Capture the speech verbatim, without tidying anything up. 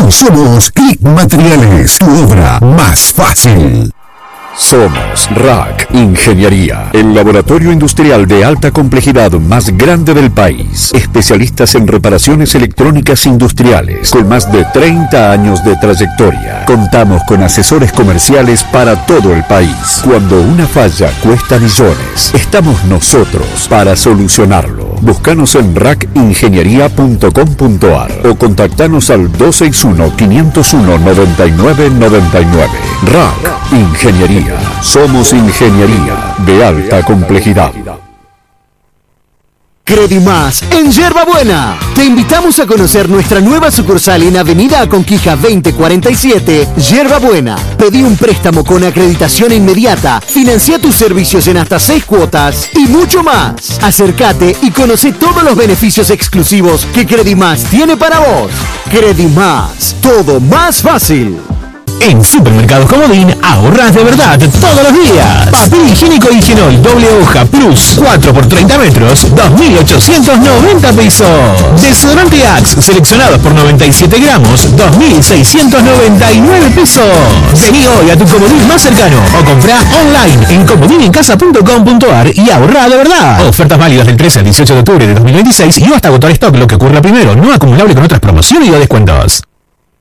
Somos Click Materiales, tu obra más fácil. Somos R A C Ingeniería, el laboratorio industrial de alta complejidad más grande del país. Especialistas en reparaciones electrónicas industriales, con más de treinta años de trayectoria. Contamos con asesores comerciales para todo el país. Cuando una falla cuesta millones, estamos nosotros para solucionarlo. Búscanos en rac ingeniería punto com punto a r o contactanos al dos seis uno, cinco cero uno, nueve nueve nueve nueve. R A C Ingeniería. Somos ingeniería de alta complejidad. Credimás en Yerba Buena. Te invitamos a conocer nuestra nueva sucursal en Avenida Aconquija veinte cuarenta y siete, Yerba Buena. Pedí un préstamo con acreditación inmediata, financia tus servicios en hasta seis cuotas y mucho más. Acércate y conoce todos los beneficios exclusivos que Credimás tiene para vos. Credimás, todo más fácil. En Supermercados Comodín ahorras de verdad todos los días. Papel higiénico Higienol doble hoja plus cuatro por treinta metros, dos mil ochocientos noventa pesos. Desodorante Axe seleccionados por noventa y siete gramos, dos mil seiscientos noventa y nueve pesos. Vení hoy a tu Comodín más cercano o comprá online en comodín en casa punto com punto a r y ahorra de verdad. Ofertas válidas del trece al dieciocho de octubre de dos mil veintiséis y hasta agotar stock, lo que ocurra primero, no acumulable con otras promociones y o descuentos.